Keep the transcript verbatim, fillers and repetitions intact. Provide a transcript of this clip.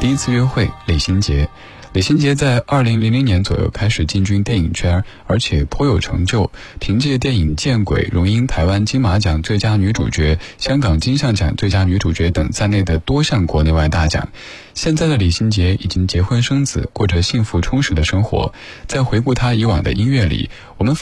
第一次约会李心洁。李心洁在二零零零年左右开始进军电影圈，而且颇有成就，凭借电影《见鬼》荣膺台湾金马奖最佳女主角、香港金像奖最佳女主角等在内的多项国内外大奖。现在的李心洁已经结婚生子，过着幸福充实的生活。在回顾她以往的音乐里，我们